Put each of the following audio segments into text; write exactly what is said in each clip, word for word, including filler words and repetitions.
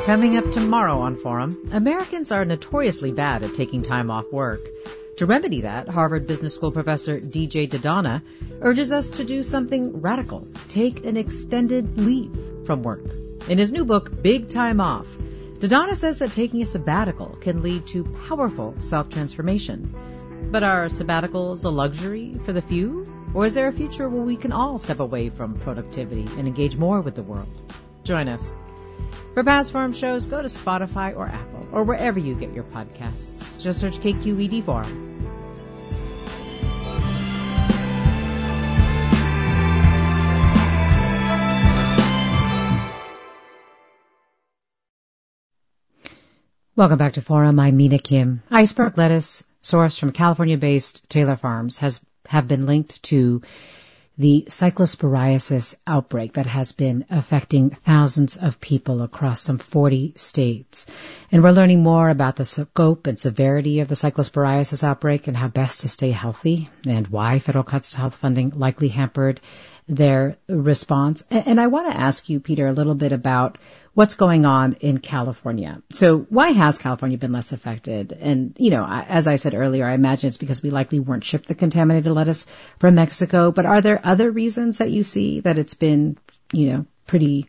Coming up tomorrow on Forum, Americans are notoriously bad at taking time off work. To remedy that, Harvard Business School professor D J Dadana urges us to do something radical, take an extended leave from work. In his new book, Big Time Off, Dadana says that taking a sabbatical can lead to powerful self-transformation. But are sabbaticals a luxury for the few? Or is there a future where we can all step away from productivity and engage more with the world? Join us. For past Forum shows, go to Spotify or Apple or wherever you get your podcasts. Just search K Q E D Forum. Welcome back to Forum. I'm Mina Kim. Iceberg lettuce, sourced from California-based Taylor Farms, has have been linked to the cyclosporiasis outbreak that has been affecting thousands of people across some forty states. And we're learning more about the scope and severity of the cyclosporiasis outbreak and how best to stay healthy and why federal cuts to health funding likely hampered their response. And I want to ask you, Peter, a little bit about what's going on in California. So why has California been less affected? And, you know, as I said earlier, I imagine it's because we likely weren't shipped the contaminated lettuce from Mexico. But are there other reasons that you see that it's been, you know, pretty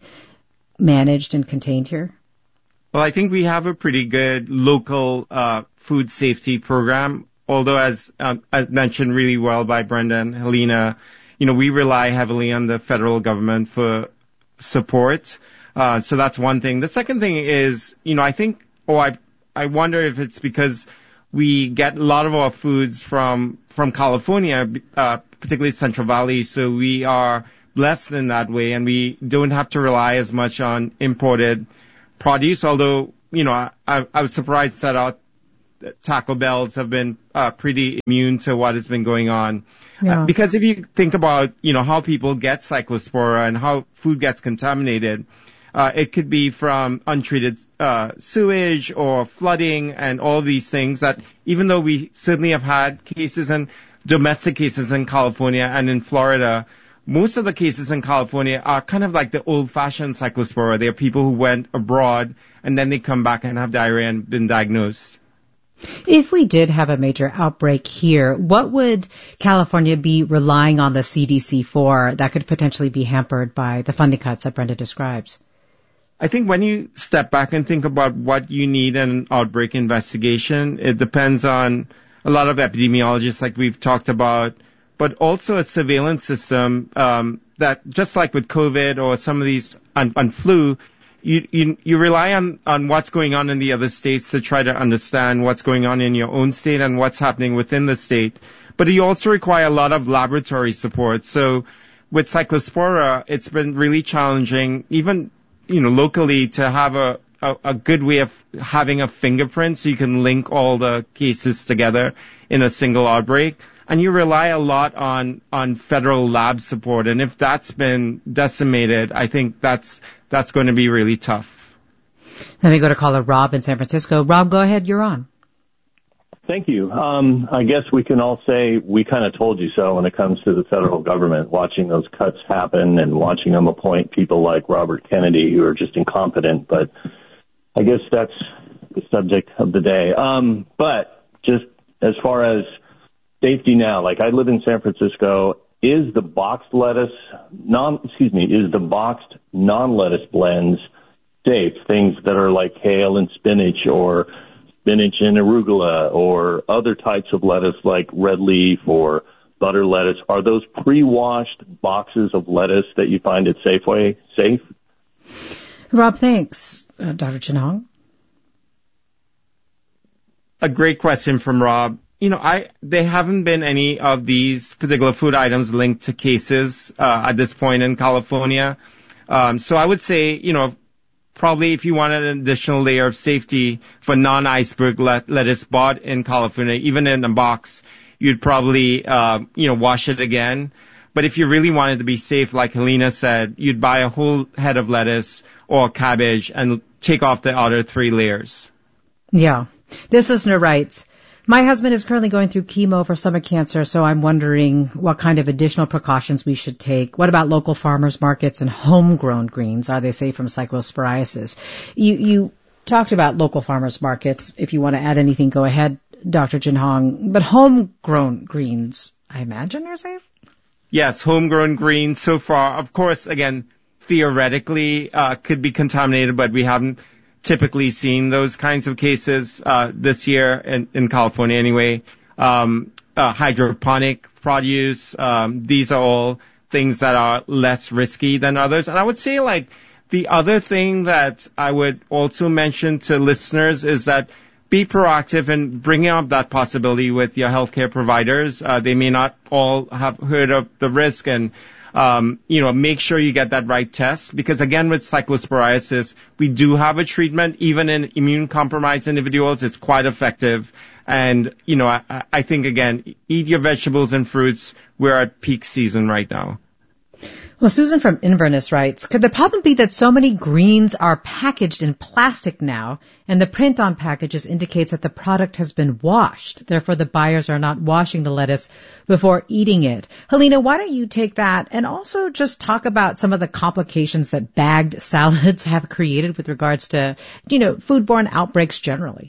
managed and contained here? Well, I think we have a pretty good local uh, food safety program, although as, um, as mentioned really well by Brenda and Helena, you know, we rely heavily on the federal government for support. Uh, so that's one thing. The second thing is, you know, I think, oh, I, I wonder if it's because we get a lot of our foods from, from California, uh, particularly Central Valley. So we are blessed in that way and we don't have to rely as much on imported produce. Although, you know, I, I was surprised that our Taco Bells have been, uh, pretty immune to what has been going on. Yeah. Uh, because if you think about, you know, how people get cyclospora and how food gets contaminated, Uh, it could be from untreated uh, sewage or flooding and all these things that even though we certainly have had cases and domestic cases in California and in Florida, most of the cases in California are kind of like the old-fashioned cyclospora. They are people who went abroad and then they come back and have diarrhea and been diagnosed. If we did have a major outbreak here, what would California be relying on the C D C for that could potentially be hampered by the funding cuts that Brenda describes? I think when you step back and think about what you need in an outbreak investigation, it depends on a lot of epidemiologists like we've talked about, but also a surveillance system um, that just like with COVID or some of these on, on flu, you, you, you rely on, on what's going on in the other states to try to understand what's going on in your own state and what's happening within the state. But you also require a lot of laboratory support. So with cyclospora, it's been really challenging, even you know, locally to have a, a, a good way of having a fingerprint so you can link all the cases together in a single outbreak. And you rely a lot on, on federal lab support. And if that's been decimated, I think that's, that's going to be really tough. Let me go to caller Rob in San Francisco. Rob, go ahead. You're on. Thank you. Um, I guess we can all say we kind of told you so when it comes to the federal government, watching those cuts happen and watching them appoint people like Robert Kennedy who are just incompetent. But I guess that's the subject of the day. Um, but just as far as safety now, like I live in San Francisco, is the boxed lettuce, non, excuse me, is the boxed non-lettuce blends safe? Things that are like kale and spinach or spinach and arugula or other types of lettuce like red leaf or butter lettuce, are those pre-washed boxes of lettuce that you find at Safeway safe? Rob, thanks. Uh, Doctor Chinong? A great question from Rob. You know, I there haven't been any of these particular food items linked to cases uh, at this point in California. Um, so I would say, you know, probably if you wanted an additional layer of safety for non-iceberg let- lettuce bought in California, even in a box, you'd probably, uh, you know, wash it again. But if you really wanted to be safe, like Helena said, you'd buy a whole head of lettuce or cabbage and take off the other three layers. Yeah. This listener writes, My husband is currently going through chemo for stomach cancer, so I'm wondering what kind of additional precautions we should take. What about local farmers markets and homegrown greens? Are they safe from cyclosporiasis? You, you talked about local farmers markets. If you want to add anything, go ahead, Doctor Jinhong. But homegrown greens, I imagine, are safe? Yes, homegrown greens so far, of course, again, theoretically, uh, could be contaminated, but we haven't typically seen those kinds of cases uh, this year in, in California anyway. Um, uh, hydroponic produce, um, these are all things that are less risky than others. And I would say, like, the other thing that I would also mention to listeners is that be proactive in bringing up that possibility with your healthcare providers. Uh, they may not all have heard of the risk, and Um, you know, make sure you get that right test, because again, with cyclosporiasis, we do have a treatment, even in immune-compromised individuals. It's quite effective. And, you know, I, I think, again, eat your vegetables and fruits. We're at peak season right now. Well, Susan from Inverness writes, could the problem be that so many greens are packaged in plastic now, and the print on packages indicates that the product has been washed? Therefore, the buyers are not washing the lettuce before eating it. Helena, why don't you take that and also just talk about some of the complications that bagged salads have created with regards to, you know, foodborne outbreaks generally?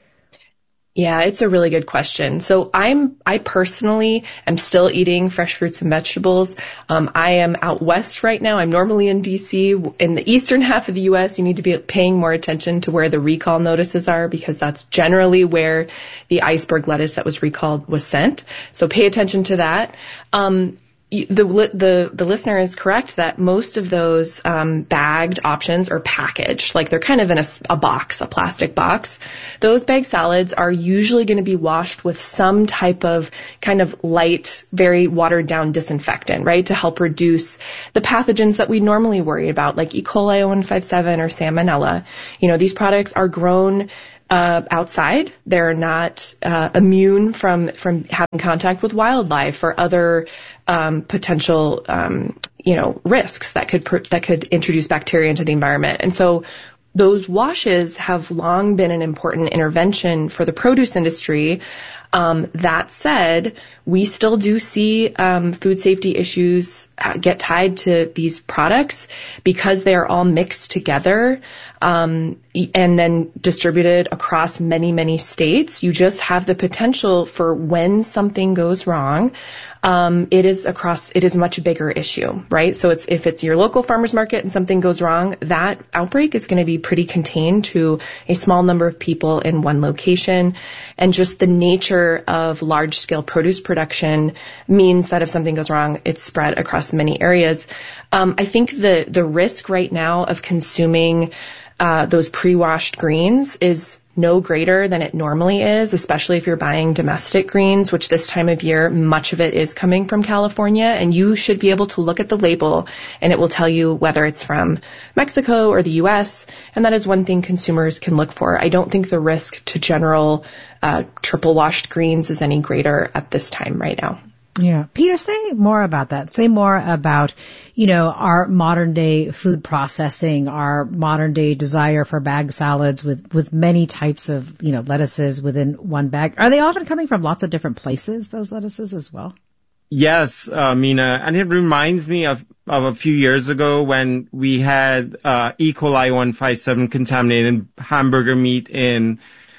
Yeah, it's a really good question. So I'm, I personally am still eating fresh fruits and vegetables. Um, I am out west right now. I'm normally in D C. In the eastern half of the U S, you need to be paying more attention to where the recall notices are, because that's generally where the iceberg lettuce that was recalled was sent. So pay attention to that. Um, The, the, the listener is correct that most of those um, bagged options are packaged, like they're kind of in a, a box, a plastic box. Those bagged salads are usually going to be washed with some type of kind of light, very watered down disinfectant, right, to help reduce the pathogens that we normally worry about, like E. coli oh one five seven or Salmonella. You know, these products are grown Uh, outside. They're not uh, immune from from having contact with wildlife or other um, potential um, you know risks that could pr- that could introduce bacteria into the environment. And so those washes have long been an important intervention for the produce industry. Um, that said, we still do see um, food safety issues uh, get tied to these products because they are all mixed together um, and then distributed across many, many states. You just have the potential for when something goes wrong. Um, it is across, it is a much bigger issue, right? So it's, if it's your local farmer's market and something goes wrong, that outbreak is going to be pretty contained to a small number of people in one location. And just the nature of large scale produce production means that if something goes wrong, it's spread across many areas. Um, I think the, the risk right now of consuming, uh, those pre-washed greens is no greater than it normally is, especially if you're buying domestic greens, which this time of year, much of it is coming from California. And you should be able to look at the label and it will tell you whether it's from Mexico or the U S. And that is one thing consumers can look for. I don't think the risk to general uh, triple washed greens is any greater at this time right now. Yeah. Peter, say more about that. Say more about, you know, our modern day food processing, our modern day desire for bag salads with, with many types of, you know, lettuces within one bag. Are they often coming from lots of different places, those lettuces as well? Yes, uh, Mina. And it reminds me of, of a few years ago when we had, uh, E. coli oh one five seven contaminated hamburger meat in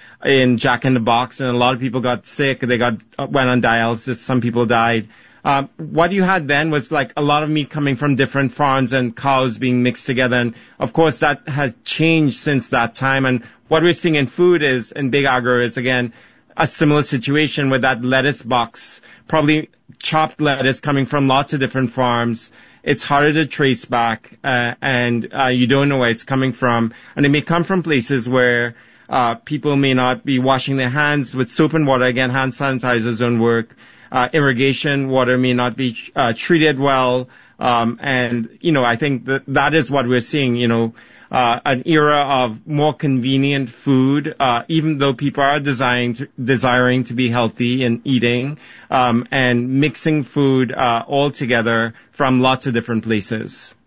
in Jack in the Box, and a lot of people got sick. They got went on dialysis. Some people died. Um, what you had then was like a lot of meat coming from different farms and cows being mixed together. And of course, that has changed since that time. And what we're seeing in food is, in Big Agro, is again a similar situation with that lettuce box, probably chopped lettuce coming from lots of different farms. It's harder to trace back, uh, and uh, you don't know where it's coming from. And it may come from places where Uh, people may not be washing their hands with soap and water. Again, hand sanitizers don't work. Uh, irrigation water may not be uh, treated well. Um, and, you know, I think that that is what we're seeing, you know, uh, an era of more convenient food, uh, even though people are desiring to, desiring to be healthy and eating, um, and mixing food uh, all together from lots of different places.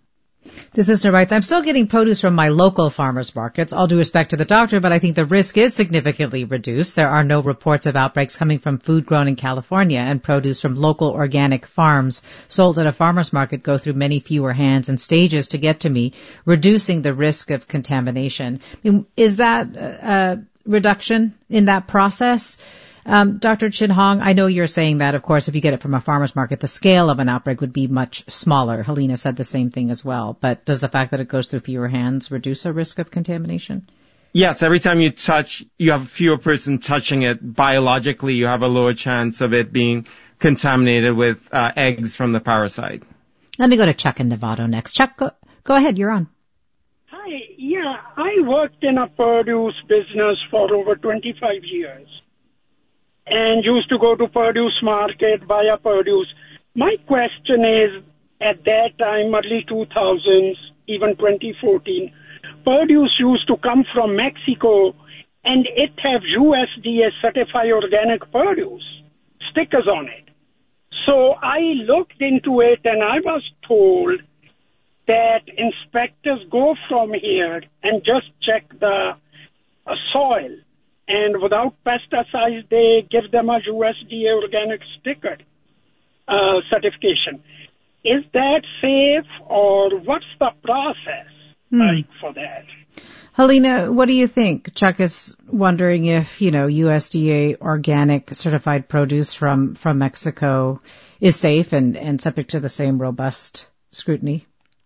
This listener writes, I'm still getting produce from my local farmers markets, all due respect to the doctor, but I think the risk is significantly reduced. There are no reports of outbreaks coming from food grown in California, and produce from local organic farms sold at a farmer's market go through many fewer hands and stages to get to me, reducing the risk of contamination. I mean, is that a reduction in that process? Um, Doctor Chin Hong, I know you're saying that, of course, if you get it from a farmer's market, the scale of an outbreak would be much smaller. Helena said the same thing as well. But does the fact that it goes through fewer hands reduce a risk of contamination? Yes, every time you touch, you have fewer person touching it. Biologically, you have a lower chance of it being contaminated with uh, eggs from the parasite. Let me go to Chuck in Novato next. Chuck, go, go ahead. You're on. Hi. Yeah, I worked in a produce business for over twenty-five years. And used to go to produce market, buy a produce. My question is, at that time, early two thousands, even twenty fourteen, produce used to come from Mexico, and it have U S D A certified organic produce, stickers on it. So I looked into it, and I was told that inspectors go from here and just check the uh, soil. And without pesticides, they give them a U S D A organic sticker uh, certification. Is that safe, or what's the process hmm. like for that? Helena, what do you think? Chuck is wondering if, you know, U S D A organic certified produce from, from Mexico is safe and, and subject to the same robust scrutiny.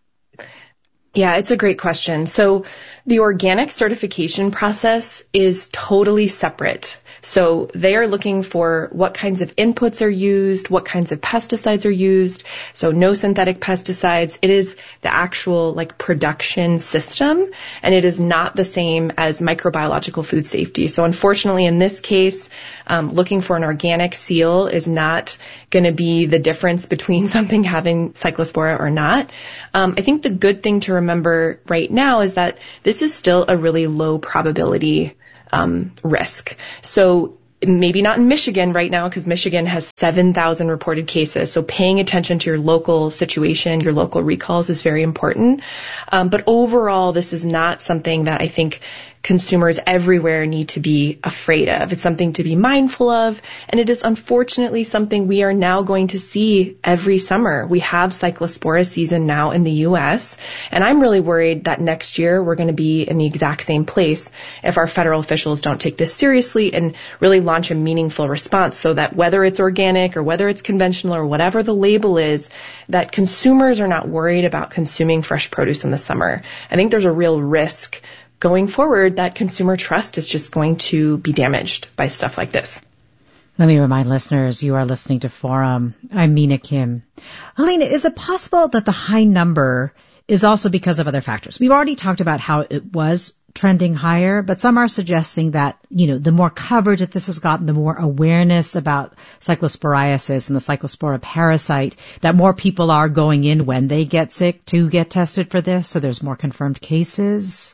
Yeah, it's a great question. So the organic certification process is totally separate. So they are looking for what kinds of inputs are used, what kinds of pesticides are used. So no synthetic pesticides. It is the actual like production system, and it is not the same as microbiological food safety. So unfortunately, in this case, um, looking for an organic seal is not going to be the difference between something having cyclospora or not. Um, I think the good thing to remember right now is that this is still a really low probability um, risk. So maybe not in Michigan right now, because Michigan has seven thousand reported cases. So paying attention to your local situation, your local recalls is very important. Um, but overall, this is not something that I think consumers everywhere need to be afraid of. It's something to be mindful of, and it is unfortunately something we are now going to see every summer. We have cyclospora season now in the U S, and I'm really worried that next year we're going to be in the exact same place if our federal officials don't take this seriously and really launch a meaningful response, so that whether it's organic or whether it's conventional or whatever the label is, that consumers are not worried about consuming fresh produce in the summer. I think there's a real risk going forward that consumer trust is just going to be damaged by stuff like this. Let me remind listeners, you are listening to Forum. I'm Mina Kim. Helena, is it possible that the high number is also because of other factors? We've already talked about how it was trending higher, but some are suggesting that, you know, the more coverage that this has gotten, the more awareness about cyclosporiasis and the cyclospora parasite, that more people are going in when they get sick to get tested for this, so there's more confirmed cases.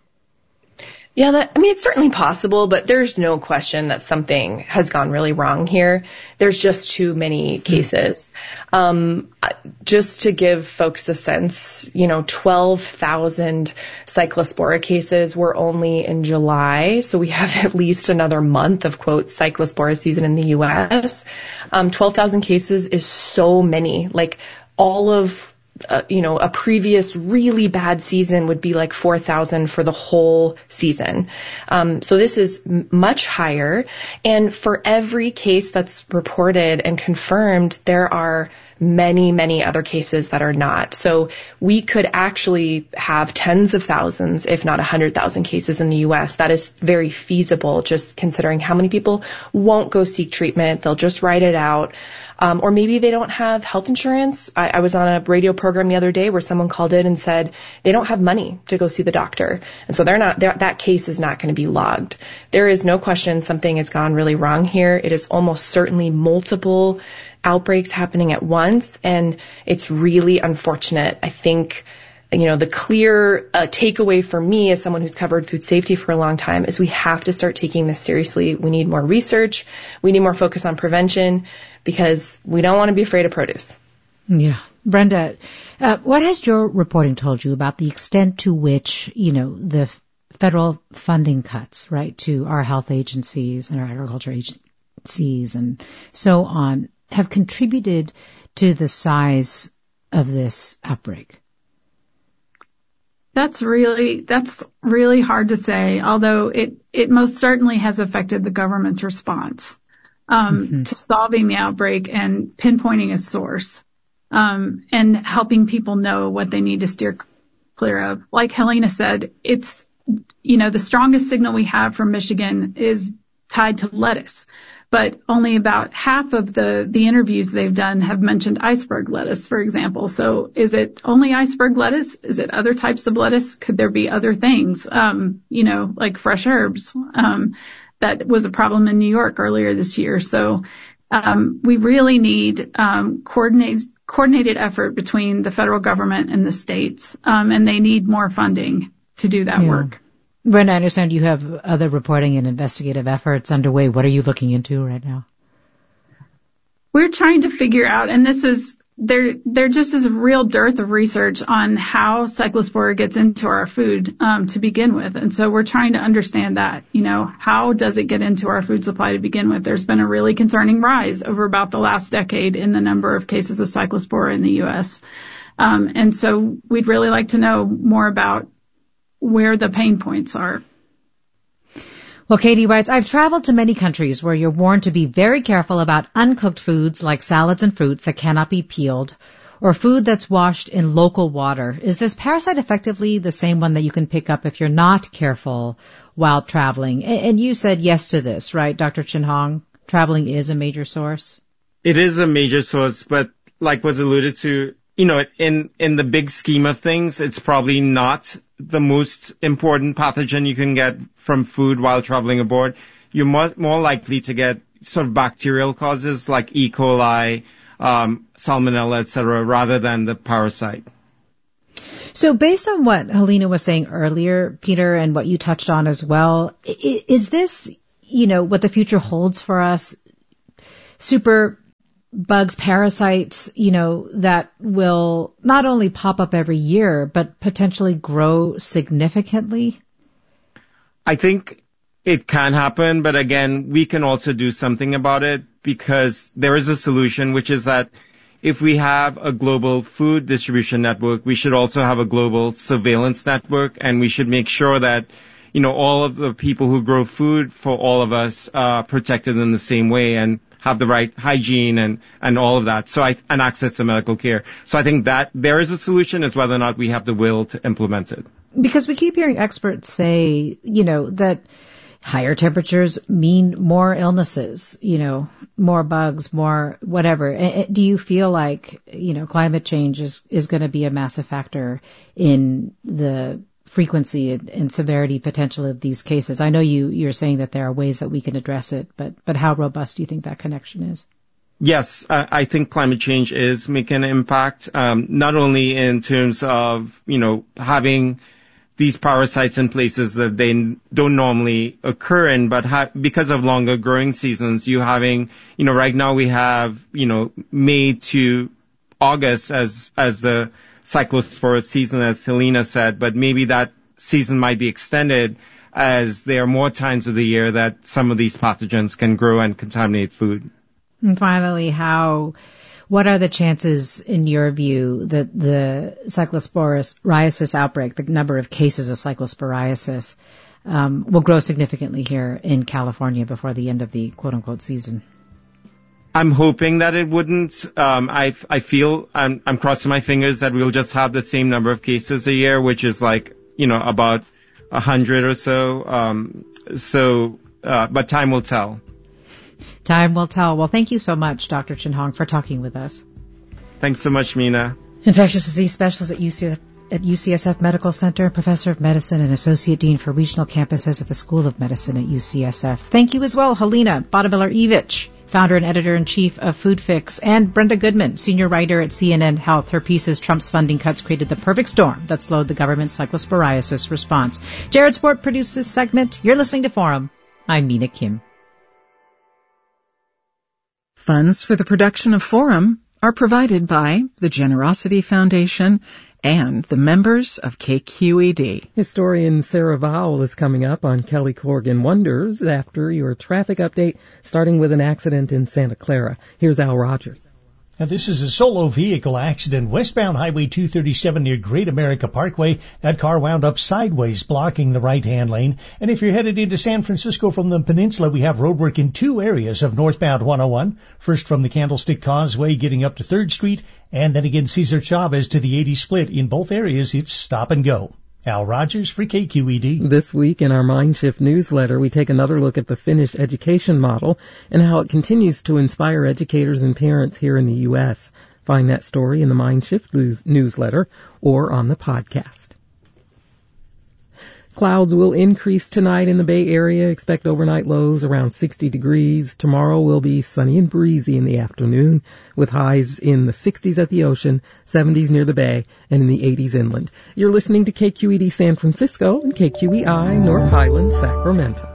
Yeah, that, I mean, it's certainly possible, but there's no question that something has gone really wrong here. There's just too many cases. Um, just to give folks a sense, you know, twelve thousand cyclospora cases were only in July, so we have at least another month of, quote, cyclospora season in the U S. Um, twelve thousand cases is so many. Like, all of Uh, you know, a previous really bad season would be like four thousand for the whole season. Um, so this is m- much higher. And for every case that's reported and confirmed, there are many, many other cases that are not. So we could actually have tens of thousands, if not one hundred thousand cases in the U S. That is very feasible, just considering how many people won't go seek treatment. They'll just write it out. Um, or maybe they don't have health insurance. I, I was on a radio program the other day where someone called in and said they don't have money to go see the doctor. And so they're not, they're, that case is not going to be logged. There is no question something has gone really wrong here. It is almost certainly multiple outbreaks happening at once, and it's really unfortunate. I think, you know, the clear uh, takeaway for me as someone who's covered food safety for a long time is we have to start taking this seriously. We need more research. We need more focus on prevention, because we don't want to be afraid of produce. Yeah, Brenda, uh, what has your reporting told you about the extent to which, you know, the federal funding cuts, right, to our health agencies and our agriculture agencies and so on have contributed to the size of this outbreak? That's really, that's really hard to say, although it, it most certainly has affected the government's response um, mm-hmm. to solving the outbreak and pinpointing a source um, and helping people know what they need to steer clear of. Like Helena said, it's, you know, the strongest signal we have from Michigan is tied to lettuce. But only about half of the, the interviews they've done have mentioned iceberg lettuce, for example. So is it only iceberg lettuce? Is it other types of lettuce? Could there be other things, um, you know, like fresh herbs? Um, that was a problem in New York earlier this year. So um, we really need um, coordinated, coordinated effort between the federal government and the states, um, and they need more funding to do that yeah. work. Brenda, I understand you have other reporting and investigative efforts underway. What are you looking into right now? We're trying to figure out, and this is, there, there just is a real dearth of research on how cyclospora gets into our food um, to begin with. And so we're trying to understand that, you know, how does it get into our food supply to begin with? There's been a really concerning rise over about the last decade in the number of cases of cyclospora in the U S. Um, and so we'd really like to know more about where the pain points are. Well, Katie writes, I've traveled to many countries where you're warned to be very careful about uncooked foods like salads and fruits that cannot be peeled or food that's washed in local water. Is this parasite effectively the same one that you can pick up if you're not careful while traveling? And you said yes to this, right, Doctor Chin Hong? Traveling is a major source? It is a major source, but like was alluded to, you know, in, in the big scheme of things, it's probably not the most important pathogen you can get from food while traveling aboard. You're more, more likely to get sort of bacterial causes like E. coli, um, salmonella, et cetera, rather than the parasite. So based on what Helena was saying earlier, Peter, and what you touched on as well, is this, you know, what the future holds for us? Super bugs, parasites, you know, that will not only pop up every year, but potentially grow significantly? I think it can happen, but again, we can also do something about it because there is a solution, which is that if we have a global food distribution network, we should also have a global surveillance network, and we should make sure that, you know, all of the people who grow food for all of us are protected in the same way and have the right hygiene and, and all of that. So I, and access to medical care. So I think that there is a solution, is whether or not we have the will to implement it. Because we keep hearing experts say, you know, that higher temperatures mean more illnesses, you know, more bugs, more whatever. Do you feel like, you know, climate change is, is going to be a massive factor in the frequency and, and severity potential of these cases? I know you, you're saying that there are ways that we can address it, but, but how robust do you think that connection is? Yes, I, I think climate change is making an impact, um, not only in terms of, you know, having these parasites in places that they don't normally occur in, but ha- because of longer growing seasons, you having, you know, right now we have, you know, May to August as, as the cyclospora season, as Helena said, but maybe that season might be extended as there are more times of the year that some of these pathogens can grow and contaminate food. And finally, how, what are the chances, in your view, that the cyclosporiasis outbreak, the number of cases of cyclosporiasis, um, will grow significantly here in California before the end of the quote-unquote season? I'm hoping that it wouldn't. Um, I, I feel I'm, I'm crossing my fingers that we'll just have the same number of cases a year, which is like, you know, about a hundred or so. Um, so, uh, but time will tell. Time will tell. Well, thank you so much, Doctor Chin Hong, for talking with us. Thanks so much, Mina. Infectious disease specialist at U C F, at U C S F Medical Center, professor of medicine and associate dean for regional campuses at the School of Medicine at U C S F. Thank you as well, Helena Bodemiller-Evich, founder and editor-in-chief of Food Fix, and Brenda Goodman, senior writer at C N N Health. Her pieces, Trump's funding cuts created the perfect storm that slowed the government's cyclosporiasis response. Jared Sport produced this segment. You're listening to Forum. I'm Mina Kim. Funds for the production of Forum are provided by the Generosity Foundation and the members of K Q E D. Historian Sarah Vowell is coming up on Kelly Corrigan Wonders after your traffic update, starting with an accident in Santa Clara. Here's Al Rogers. Now, this is a solo vehicle accident westbound Highway two thirty-seven near Great America Parkway. That car wound up sideways, blocking the right-hand lane. And if you're headed into San Francisco from the peninsula, we have roadwork in two areas of northbound one oh one. First from the Candlestick Causeway getting up to third Street, and then again Cesar Chavez to the eighty split. In both areas, it's stop and go. Al Rogers for K Q E D. This week in our Mindshift newsletter, we take another look at the Finnish education model and how it continues to inspire educators and parents here in the U S. Find that story in the Mindshift news- newsletter or on the podcast. Clouds will increase tonight in the Bay Area. Expect overnight lows around sixty degrees. Tomorrow will be sunny and breezy in the afternoon with highs in the sixties at the ocean, seventies near the bay, and in the eighties inland. You're listening to K Q E D San Francisco and K Q E I North Highlands, Sacramento.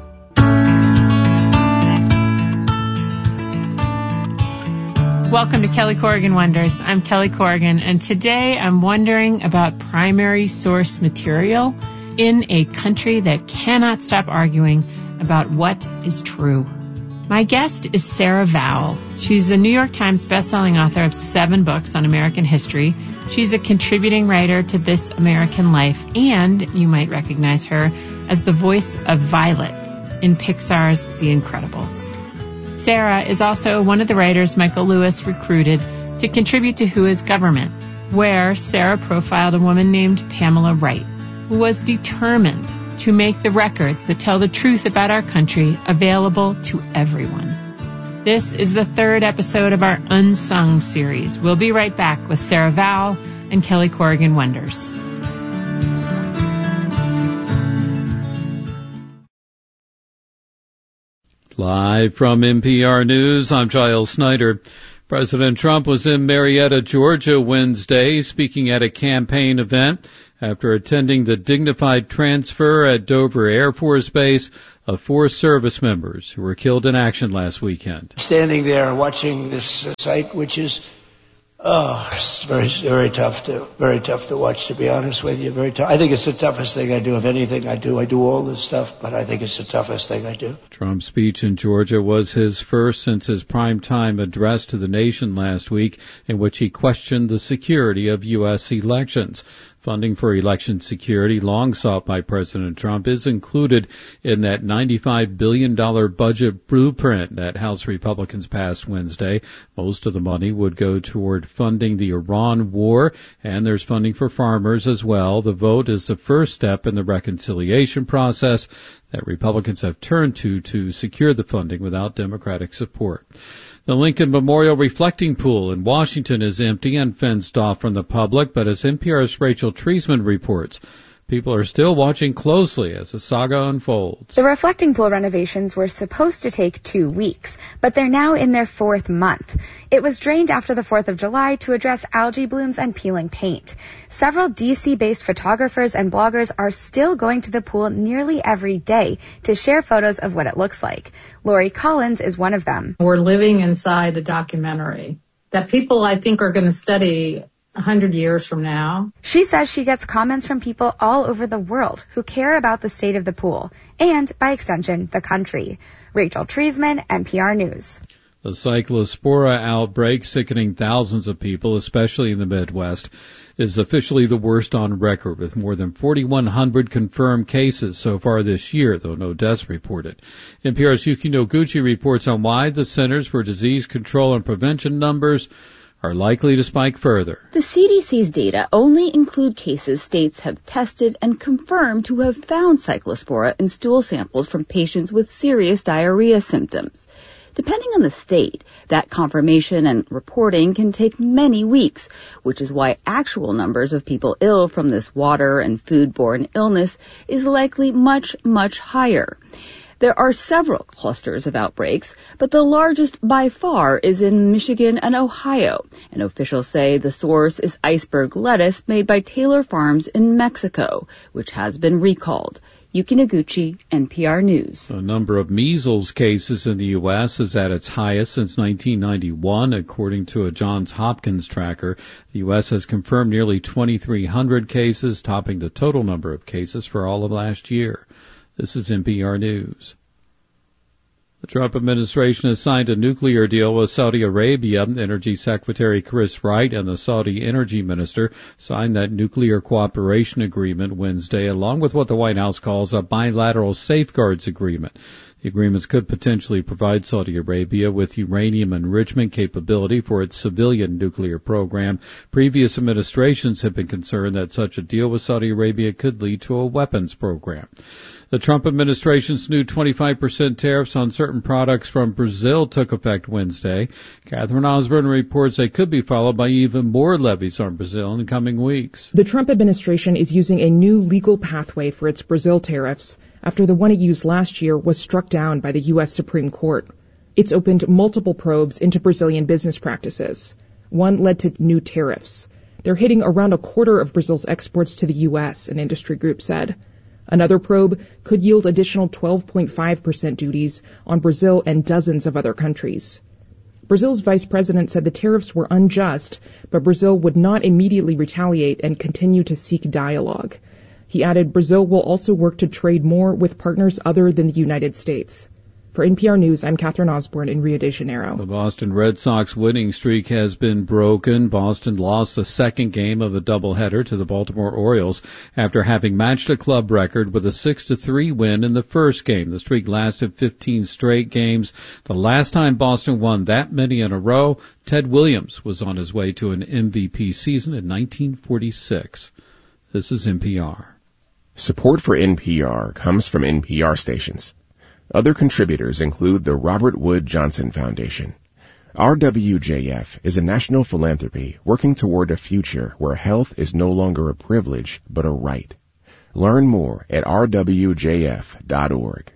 Welcome to Kelly Corrigan Wonders. I'm Kelly Corrigan, and today I'm wondering about primary source material in a country that cannot stop arguing about what is true. My guest is Sarah Vowell. She's a New York Times bestselling author of seven books on American history. She's a contributing writer to This American Life, and you might recognize her as the voice of Violet in Pixar's The Incredibles. Sarah is also one of the writers Michael Lewis recruited to contribute to Who is Government, where Sarah profiled a woman named Pamela Wright, who was determined to make the records that tell the truth about our country available to everyone. This is the third episode of our Unsung series. We'll be right back with Sarah Vowell and Kelly Corrigan Wonders. Live from N P R News, I'm Giles Snyder. President Trump was in Marietta, Georgia Wednesday, speaking at a campaign event after attending the dignified transfer at Dover Air Force Base of four service members who were killed in action last weekend. Standing there watching this uh, sight, which is, oh, it's very, very tough to, very tough to watch, to be honest with you. Very tough. I think it's the toughest thing I do of anything I do. I do all this stuff, but I think it's the toughest thing I do. Trump's speech in Georgia was his first since his primetime address to the nation last week, in which he questioned the security of U S elections. Funding for election security, long sought by President Trump, is included in that ninety-five billion dollars budget blueprint that House Republicans passed Wednesday. Most of the money would go toward funding the Iran war, and there's funding for farmers as well. The vote is the first step in the reconciliation process that Republicans have turned to to secure the funding without Democratic support. The Lincoln Memorial Reflecting Pool in Washington is empty and fenced off from the public, but as N P R's Rachel Treisman reports, people are still watching closely as the saga unfolds. The reflecting pool renovations were supposed to take two weeks, but they're now in their fourth month. It was drained after the fourth of July to address algae blooms and peeling paint. Several D C-based photographers and bloggers are still going to the pool nearly every day to share photos of what it looks like. Lori Collins is one of them. We're living inside a documentary that people, I think, are going to study a hundred years from now. She says she gets comments from people all over the world who care about the state of the pool and, by extension, the country. Rachel Treisman, N P R News. The Cyclospora outbreak, sickening thousands of people, especially in the Midwest, is officially the worst on record, with more than forty-one hundred confirmed cases so far this year, though no deaths reported. N P R's Yuki Noguchi reports on why the Centers for Disease Control and Prevention numbers are likely to spike further. The C D C's data only include cases states have tested and confirmed to have found cyclospora in stool samples from patients with serious diarrhea symptoms. Depending on the state, that confirmation and reporting can take many weeks, which is why actual numbers of people ill from this water and foodborne illness is likely much, much higher. There are several clusters of outbreaks, but the largest by far is in Michigan and Ohio, and officials say the source is iceberg lettuce made by Taylor Farms in Mexico, which has been recalled. Yuki Noguchi, N P R News. The number of measles cases in the U S is at its highest since nineteen ninety-one, according to a Johns Hopkins tracker. The U S has confirmed nearly twenty-three hundred cases, topping the total number of cases for all of last year. This is N P R News. The Trump administration has signed a nuclear deal with Saudi Arabia. Energy Secretary Chris Wright and the Saudi Energy Minister signed that nuclear cooperation agreement Wednesday, along with what the White House calls a bilateral safeguards agreement. The agreements could potentially provide Saudi Arabia with uranium enrichment capability for its civilian nuclear program. Previous administrations have been concerned that such a deal with Saudi Arabia could lead to a weapons program. The Trump administration's new twenty-five percent tariffs on certain products from Brazil took effect Wednesday. Catherine Osborne reports they could be followed by even more levies on Brazil in the coming weeks. The Trump administration is using a new legal pathway for its Brazil tariffs after the one it used last year was struck down by the U S Supreme Court. It's opened multiple probes into Brazilian business practices. One led to new tariffs. They're hitting around a quarter of Brazil's exports to the U S, an industry group said. Another probe could yield additional twelve point five percent duties on Brazil and dozens of other countries. Brazil's vice president said the tariffs were unjust, but Brazil would not immediately retaliate and continue to seek dialogue. He added Brazil will also work to trade more with partners other than the United States. For N P R News, I'm Catherine Osborne in Rio de Janeiro. The Boston Red Sox winning streak has been broken. Boston lost the second game of a doubleheader to the Baltimore Orioles after having matched a club record with a six to three win in the first game. The streak lasted fifteen straight games. The last time Boston won that many in a row, Ted Williams was on his way to an M V P season in nineteen forty-six. This is N P R. Support for N P R comes from N P R stations. Other contributors include the Robert Wood Johnson Foundation. R W J F is a national philanthropy working toward a future where health is no longer a privilege but a right. Learn more at r w j f dot org.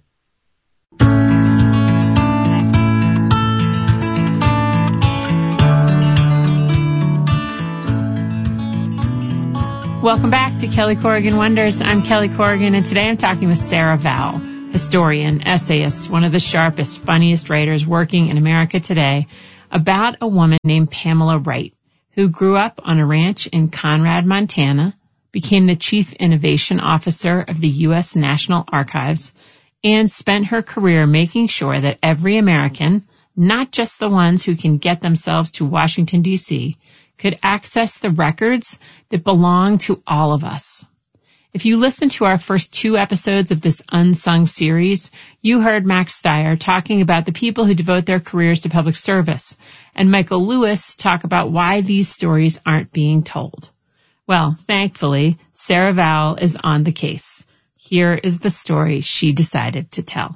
Welcome back to Kelly Corrigan Wonders. I'm Kelly Corrigan, and today I'm talking with Sarah Vowell, historian, essayist, one of the sharpest, funniest writers working in America today, about a woman named Pamela Wright, who grew up on a ranch in Conrad, Montana, became the chief innovation officer of the U S National Archives, and spent her career making sure that every American, not just the ones who can get themselves to Washington, D C, could access the records that belong to all of us. If you listen to our first two episodes of this unsung series, you heard Max Stier talking about the people who devote their careers to public service, and Michael Lewis talk about why these stories aren't being told. Well, thankfully, Sarah Vowell is on the case. Here is the story she decided to tell.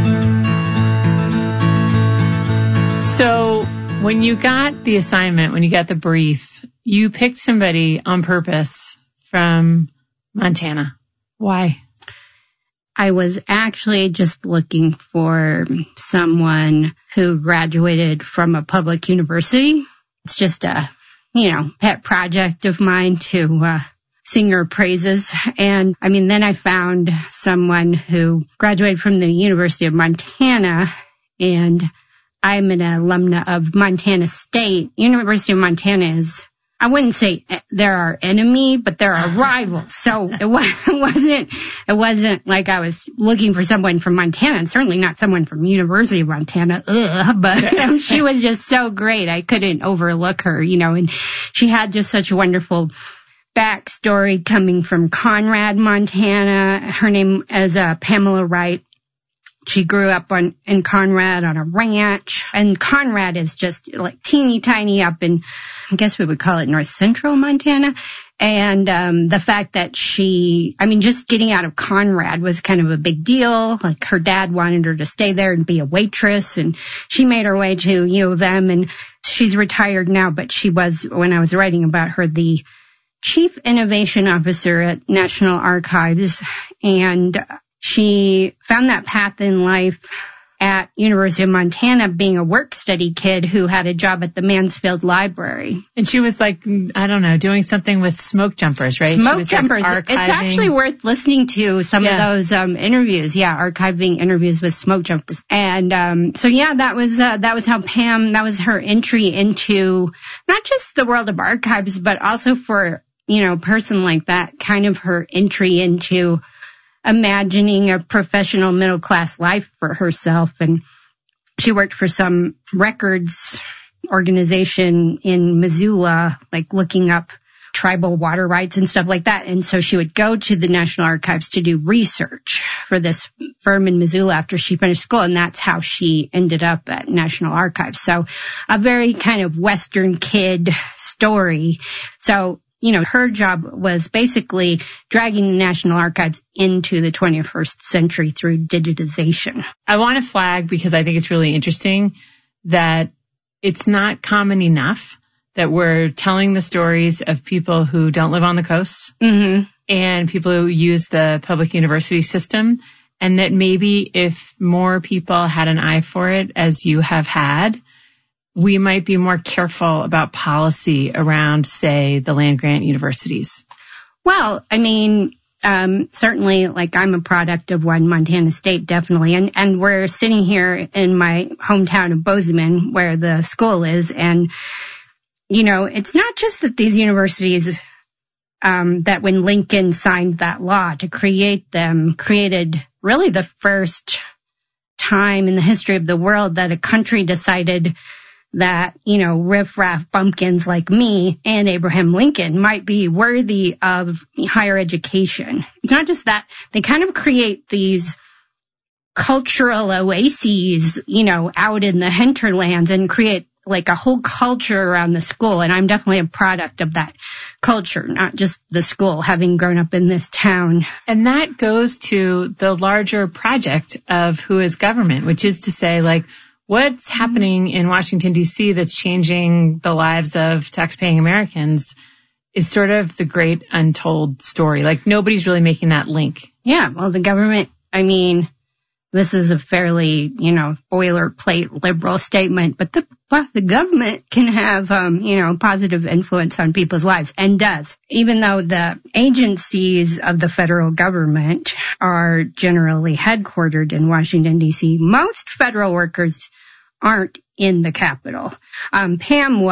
So, when you got the assignment, when you got the brief, you picked somebody on purpose from Montana. Why? I was actually just looking for someone who graduated from a public university. It's just a, you know, pet project of mine to uh, sing her praises. And I mean, then I found someone who graduated from the University of Montana, and I'm an alumna of Montana State. University of Montana is, I wouldn't say they're our enemy, but they're our rivals. So it wasn't, it wasn't like I was looking for someone from Montana, and certainly not someone from University of Montana. Ugh, but um, she was just so great. I couldn't overlook her, you know, and she had just such a wonderful backstory coming from Conrad, Montana. Her name is uh, Pamela Wright. She grew up on in Conrad on a ranch, and Conrad is just like teeny tiny up in, I guess we would call it north central Montana. And um the fact that she, I mean, just getting out of Conrad was kind of a big deal. Like her dad wanted her to stay there and be a waitress, and she made her way to U of M, and she's retired now, but she was, when I was writing about her, the chief innovation officer at National Archives, and she found that path in life at University of Montana, being a work study kid who had a job at the Mansfield Library. And she was like, I don't know, doing something with smoke jumpers, right? Smoke she was jumpers. Like it's actually worth listening to some yeah. of those um, interviews. Yeah, archiving interviews with smoke jumpers. And um, so, yeah, that was uh, that was how Pam, that was her entry into not just the world of archives, but also for, you know, a person like that, kind of her entry into imagining a professional middle-class life for herself. And she worked for some records organization in Missoula, like looking up tribal water rights and stuff like that. And so she would go to the National Archives to do research for this firm in Missoula after she finished school. And that's how she ended up at National Archives. So a very kind of Western kid story. So you know, her job was basically dragging the National Archives into the twenty-first century through digitization. I want to flag, because I think it's really interesting, that it's not common enough that we're telling the stories of people who don't live on the coast mm-hmm. and people who use the public university system, and that maybe if more people had an eye for it, as you have had, we might be more careful about policy around, say, the land-grant universities. Well, I mean, um, certainly, like, I'm a product of one, Montana State, definitely. And, and we're sitting here in my hometown of Bozeman, where the school is. And, you know, it's not just that these universities, um, that when Lincoln signed that law to create them, created really the first time in the history of the world that a country decided that, you know, riffraff bumpkins like me and Abraham Lincoln might be worthy of higher education. It's not just that. They kind of create these cultural oases, you know, out in the hinterlands and create like a whole culture around the school. And I'm definitely a product of that culture, not just the school, having grown up in this town. And that goes to the larger project of who is government, which is to say, like, what's happening in Washington, D C that's changing the lives of taxpaying Americans is sort of the great untold story. Like, nobody's really making that link. Yeah, well, the government, I mean, this is a fairly, you know, boilerplate liberal statement, but the well, the government can have, um, you know, positive influence on people's lives, and does. Even though the agencies of the federal government are generally headquartered in Washington, D C, most federal workers aren't in the Capitol. Um, Pam